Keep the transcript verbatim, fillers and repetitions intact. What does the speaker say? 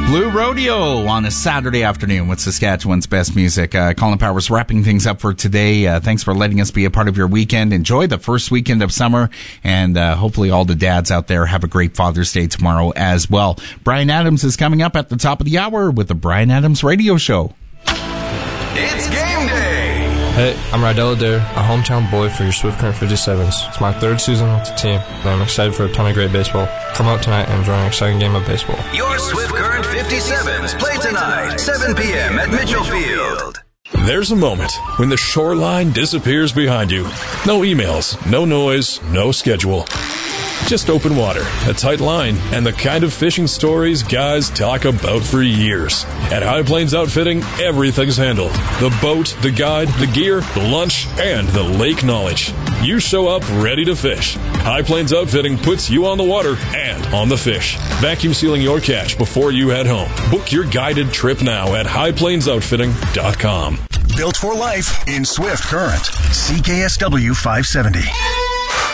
Blue Rodeo on a Saturday afternoon with Saskatchewan's best music. Uh, Colin Powers wrapping things up for today. Uh, thanks for letting us be a part of your weekend. Enjoy the first weekend of summer, and uh, hopefully all the dads out there have a great Father's Day tomorrow as well. Brian Adams is coming up at the top of the hour with the Brian Adams Radio Show. It's game day! Hey, I'm Rydell Adair, a hometown boy for your Swift Current fifty-sevens. It's my third season with the team, and I'm excited for a ton of great baseball. Come out tonight and enjoy an exciting game of baseball. Your Swift Current fifty-sevens play tonight, seven p.m. at Mitchell Field. There's a moment when the shoreline disappears behind you. No emails, no noise, no schedule. Just open water, a tight line, and the kind of fishing stories guys talk about for years. At High Plains Outfitting, everything's handled. The boat, the guide, the gear, the lunch, and the lake knowledge. You show up ready to fish. High Plains Outfitting puts you on the water and on the fish. Vacuum sealing your catch before you head home. Book your guided trip now at high plains outfitting dot com. Built for life in Swift Current. C K S W five seventy.